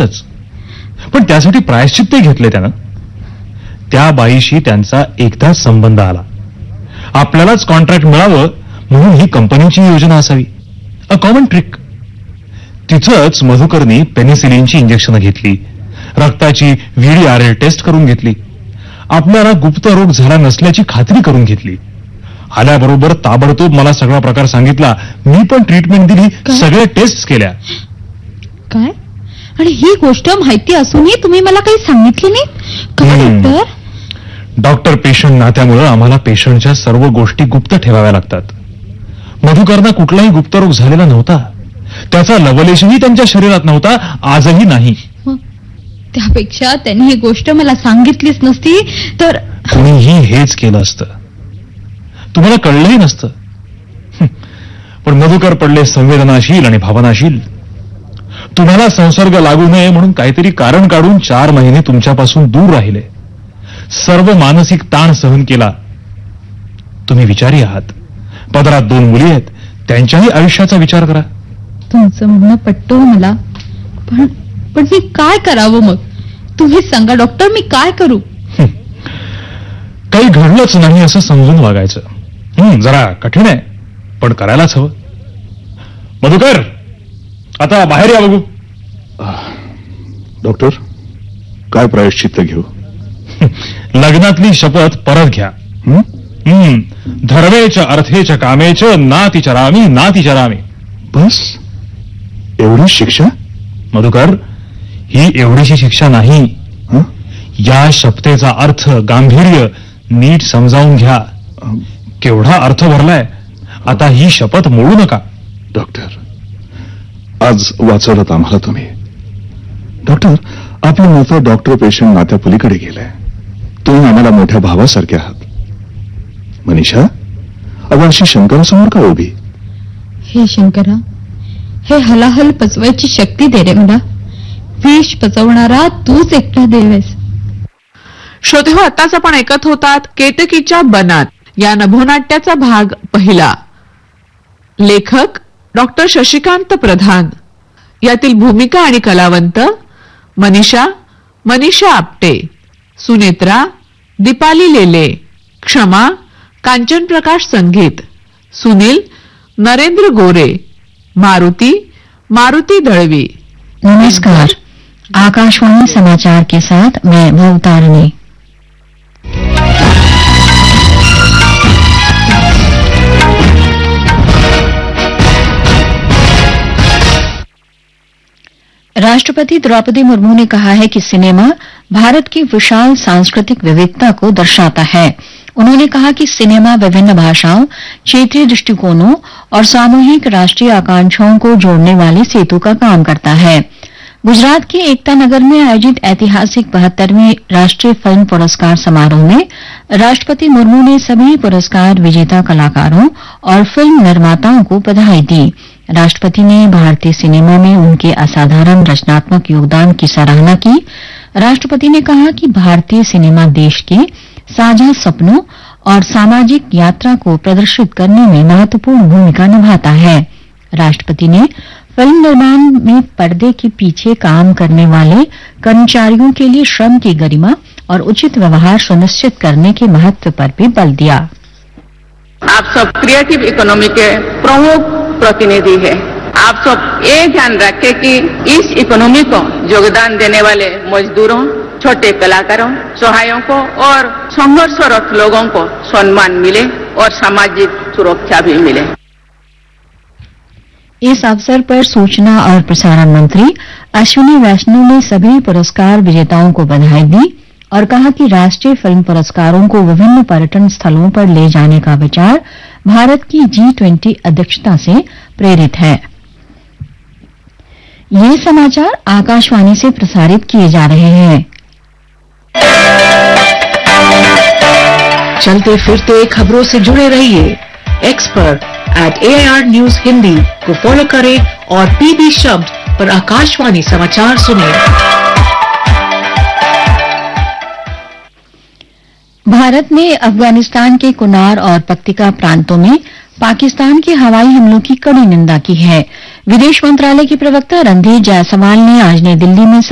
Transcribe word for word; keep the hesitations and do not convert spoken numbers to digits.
आहेतच, पण त्यासाठी प्रायश्चित्त घेतले त्यानं. त्या बाईशी त्यांचा एकदाच संबंध आला. आपल्यालाच कॉन्ट्रॅक्ट मिळावं म्हणून ही कंपनीची योजना असावी. A common trick. तिथंच मधुकरनी पेनिसिलिनची इंजेक्शन घेतली, रक्ताची व्हीडीआरएल टेस्ट करून घेतली, आपल्याला गुप्त रोग झाला नसल्याची खात्री करून घेतली. आल्याबरोबर ताबडतोब मला सगळा प्रकार सांगितला. मी पण ट्रीटमेंट दिली, सगळे टेस्ट केल्या. काय? आणि ही गोष्ट माहिती असूनही तुम्ही मला काही सांगितली नाही काय डॉक्टर? डॉक्टर पेशंट नात्यामुळे आम्हाला पेशंटच्या सर्व गोष्टी गुप्त ठेवाव्या लागतात. मधुकरना कुठलाही गुप्तरोग झालेला नव्हता. त्याचा लवलेशही त्यांच्या शरीरात नव्हता, आजही नाही. त्यापेक्षा त्यांनी ही गोष्ट मला सांगितलीच नसती तर कुणीही हेच केलं असतं, तुम्हाला कळलंही नसतं. पण मधुकर पडले संवेदनाशील आणि भावनाशील. तुम्हाला संसर्ग लागू नये म्हणून काहीतरी कारण काढून चार महिने तुमच्यापासून दूर राहिले. सर्व मानसिक ताण सहन केला. तुम्ही विचारी आहात. पदरात दोन मुली आहेत, त्यांच्याही आयुष्याचा विचार करा. तुमचं म्हणणं पटतं मला, पण पण मी काय करावं मग? तुम्ही सांगा डॉक्टर, मी काय करू? काही घडलंच नाही असं समजून वागायचं. हं, जरा कठीण आहे, पण करायलाच हवं. मधुकर, आता बाहेर या बघू. डॉक्टर, काय प्रायश्चित्त घेऊ? लग्नातली शपथ परत घ्या. हं, धर्मेच अर्थेच कामेच नाती चरामी नाती चरामी. बस एवढी शिक्षा? मधुकर, ही एवढीशी शिक्षा नाही. या शपथेचा अर्थ, गांभीर्य नीट समजावून घ्या. केवढा अर्थ भरलाय. आता ही शपथ मोडू नका. डॉक्टर, आज वाचवलं आम्हाला तुम्ही. डॉक्टर, आपलं मोठं डॉक्टर पेशंट नात्या पलीकडे गेलंय. तुम्ही आम्हाला मोठ्या भावासारखे आहात. मनीषा, अगं अशी शंकरासमोर का उभी? हे शंकरा, हे हलाहल पचवायची शक्ती दे रे मला. विष पचवणारा तूच एकटा देवेस. श्रोते हो, आताच आपण ऐकत होतात केतकीच्या बनात या नभोनाट्याचा भाग पहिला. लेखक डॉक्टर शशिकांत प्रधान. यातील भूमिका आणि कलावंत: मनीषा मनीषा आपटे, सुनेत्रा दीपाली लेले, क्षमा कांचन प्रकाश संगीत, सुनील नरेंद्र गोरे, मारुति मारुति दळवी. नमस्कार, आकाशवाणी समाचार के साथ मैं भवतारिणी. राष्ट्रपति द्रौपदी मुर्मू ने कहा है कि सिनेमा भारत की विशाल सांस्कृतिक विविधता को दर्शाता है. उन्होंने कहा कि सिनेमा विभिन्न भाषाओं, क्षेत्रीय दृष्टिकोणों और सामूहिक राष्ट्रीय आकांक्षाओं को जोड़ने वाले सेतु का काम करता है. गुजरात के एकता नगर में आयोजित ऐतिहासिक बहत्तरवें राष्ट्रीय फिल्म पुरस्कार समारोह में राष्ट्रपति मुर्मू ने सभी पुरस्कार विजेता कलाकारों और फिल्म निर्माताओं को बधाई दी. राष्ट्रपति ने भारतीय सिनेमा में उनके असाधारण रचनात्मक योगदान की सराहना की. राष्ट्रपति ने कहा कि भारतीय सिनेमा देश के साझा सपनों और सामाजिक यात्रा को प्रदर्शित करने में महत्वपूर्ण भूमिका निभाता है. राष्ट्रपति ने फिल्म निर्माण में पर्दे के पीछे काम करने वाले कर्मचारियों के लिए श्रम की गरिमा और उचित व्यवहार सुनिश्चित करने के महत्व पर भी बल दिया. आप सब क्रिएटिव इकोनॉमी के प्रमुख प्रतिनिधि हैं. आप सब ये ध्यान रखें कि इस इकोनॉमी को योगदान देने वाले मजदूरों, छोटे कलाकारों, सहायकों और संघर्षरत लोगों को सम्मान मिले और सामाजिक सुरक्षा भी मिले. इस अवसर पर सूचना और प्रसारण मंत्री अश्विनी वैष्णव ने सभी पुरस्कार विजेताओं को बधाई दी और कहा कि राष्ट्रीय फिल्म पुरस्कारों को विभिन्न पर्यटन स्थलों पर ले जाने का विचार भारत की जी ट्वेंटी अध्यक्षता से प्रेरित है. ये समाचार आकाशवाणी से प्रसारित किए जा रहे हैं. चलते फिरते खबरों से जुड़े रहिए. Expert at A I R news Hindi को फॉलो करें और पीबी शब्द पर आकाशवाणी समाचार सुनें. भारत ने अफगानिस्तान के कुनार और पक्तिका प्रांतों में पाकिस्तान के हवाई हमलों की कड़ी निंदा की है. विदेश मंत्रालय की प्रवक्ता रणधीर जायसवाल ने आज नई दिल्ली में